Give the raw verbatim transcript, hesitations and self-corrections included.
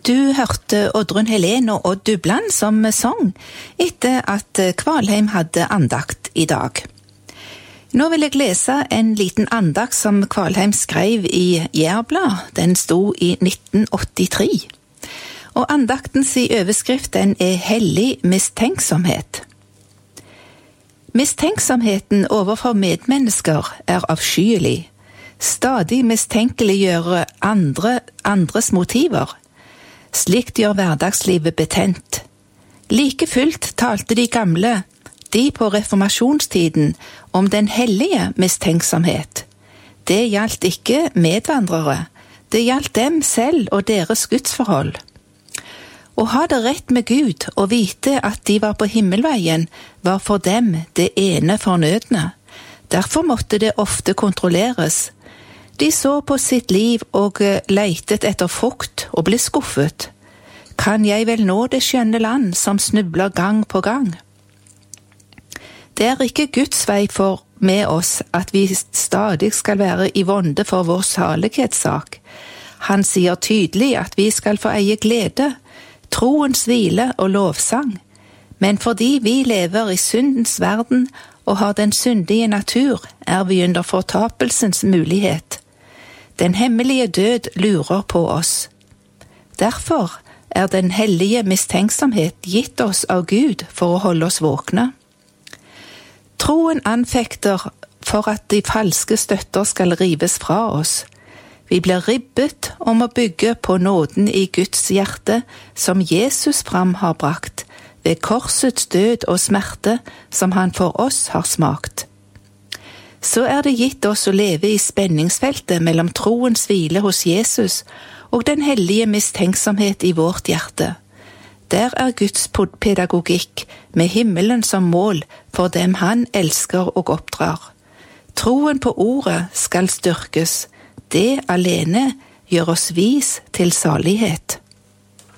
Du hørte Oddrun Helen og Odd Dubland som sang etter at Kvalheim hadde andakt i dag. Nå vil jeg lese en liten andakt som Kvalheim skrev i Jærblad. Den sto i nitten åttitre. Og andaktens i overskrift den er hellig mistenksomhet. Mistenksomheten overfor medmennesker er avskyelig. Stadig mistenkeliggjøre andre, andres motiver. Slikt gjør hverdagslivet betent. Like fullt talte de gamle, de på reformasjonstiden, om den hellige mistenksomhet. Det gjaldt ikke medvandrere, det gjaldt dem selv og deres gudsforhold. Å ha det rett med Gud og vite at de var på himmelveien, var for dem det ene fornødne. Derfor måtte det ofte kontrolleres. De så på sitt liv og leitet etter frukt og ble skuffet. Kan jeg vel nå det skjønne land som snubler gang på gang? Det er ikke Guds vei for med oss at vi stadig skal være i vonde for vår salighetssak. Han sier tydelig at vi skal få eie glede, troens hvile og lovsang. Men fordi vi lever i syndens verden og har den syndige natur, er vi under fortapelsens mulighet. Den hemmelige død lurer på oss. Derfor er den hellige mistenksomhet gitt oss av Gud for å holde oss våkne. Troen anfekter for at de falske støtter skal rives fra oss. Vi blir ribbet om å bygge på nåden i Guds hjerte som Jesus fram har brakt, ved korsets død og smerte som han for oss har smakt. Så er det gitt oss å leve i spenningsfeltet mellom troens hvile hos Jesus og den hellige mistenksomhet i vårt hjerte. Der er Guds pedagogikk med himmelen som mål for dem han elsker og oppdrar. Troen på ordet skal styrkes. Det alene gjør oss vis til salighet.